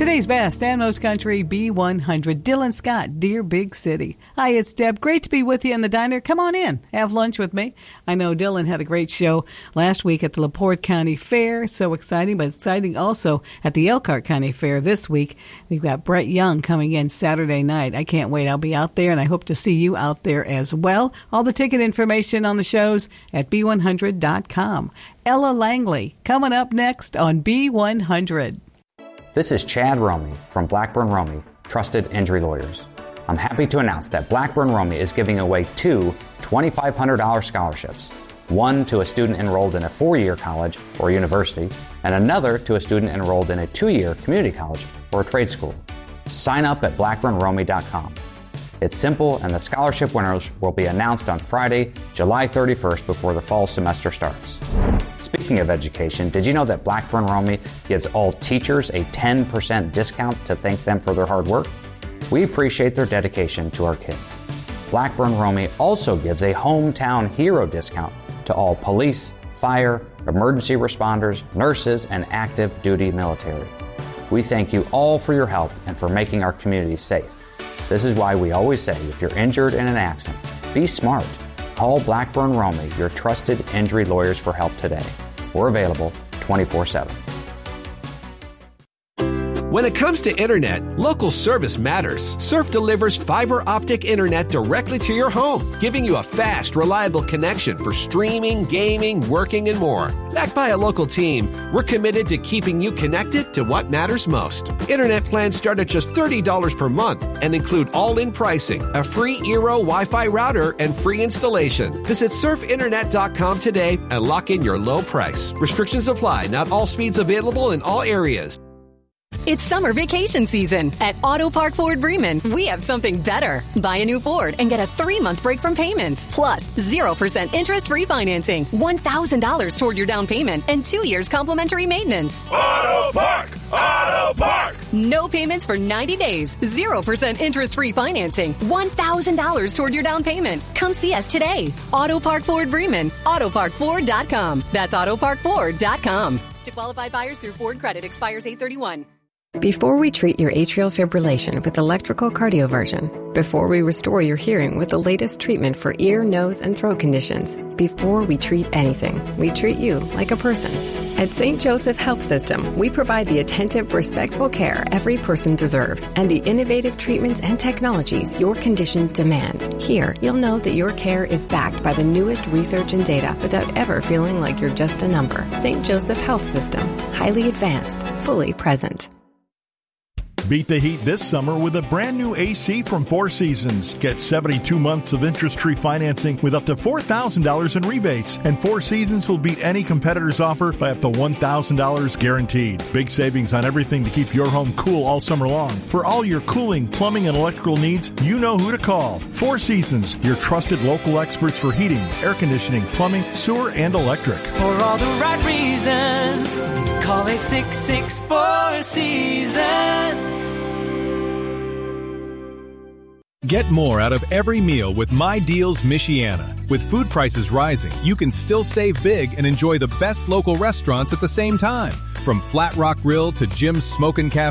Today's best, San Jose Country B100, Dylan Scott, Dear Big City. Hi, it's Deb. Great to be with you in the diner. Come on in. Have lunch with me. I know Dylan had a great show last week at the LaPorte County Fair. So exciting, but exciting also at the Elkhart County Fair this week. We've got Brett Young coming in Saturday night. I can't wait. I'll be out there, and I hope to see you out there as well. All the ticket information on the shows at B100.com. Ella Langley coming up next on B100. This is Chad Romey from Blackburn Romey, Trusted Injury Lawyers. I'm happy to announce that Blackburn Romey is giving away 2 $2,500 scholarships. One to a student enrolled in a 4-year college or university, and another to a student enrolled in a 2-year community college or a trade school. Sign up at blackburnromey.com. It's simple, and the scholarship winners will be announced on Friday, July 31st before the fall semester starts. Speaking of education, did you know that Blackburn Romey gives all teachers a 10% discount to thank them for their hard work? We appreciate their dedication to our kids. Blackburn Romey also gives a hometown hero discount to all police, fire, emergency responders, nurses, and active duty military. We thank you all for your help and for making our community safe. This is why we always say, if you're injured in an accident, be smart. Call Blackburn Romey, your trusted injury lawyers, for help today. We're available 24/7. When it comes to internet, local service matters. Surf delivers fiber optic internet directly to your home, giving you a fast, reliable connection for streaming, gaming, working, and more. Backed by a local team, we're committed to keeping you connected to what matters most. Internet plans start at just $30 per month and include all-in pricing, a free Eero Wi-Fi router, and free installation. Visit surfinternet.com today and lock in your low price. Restrictions apply. Not all speeds available in all areas. It's summer vacation season. At Auto Park Ford Bremen, we have something better. Buy a new Ford and get a 3-month break from payments. Plus, 0% interest-free financing, $1,000 toward your down payment, and 2 years complimentary maintenance. Auto Park! Auto Park! No payments for 90 days, 0% interest-free financing, $1,000 toward your down payment. Come see us today. Auto Park Ford Bremen, autoparkford.com. That's autoparkford.com. To qualified buyers through Ford Credit, expires 8/31. Before we treat your atrial fibrillation with electrical cardioversion, before we restore your hearing with the latest treatment for ear, nose, and throat conditions, before we treat anything, we treat you like a person. At St. Joseph Health System, we provide the attentive, respectful care every person deserves and the innovative treatments and technologies your condition demands. Here, you'll know that your care is backed by the newest research and data without ever feeling like you're just a number. St. Joseph Health System, highly advanced, fully present. Beat the heat this summer with a brand new AC from Four Seasons. Get 72 months of interest-free financing with up to $4,000 in rebates. And Four Seasons will beat any competitor's offer by up to $1,000 guaranteed. Big savings on everything to keep your home cool all summer long. For all your cooling, plumbing, and electrical needs, you know who to call. Four Seasons, your trusted local experts for heating, air conditioning, plumbing, sewer, and electric. For all the right reasons, call 866-4 Seasons. Get more out of every meal with My Deals Michiana. With food prices rising, you can still save big and enjoy the best local restaurants at the same time. From Flat Rock Grill to Jim's Smokin' Cafe.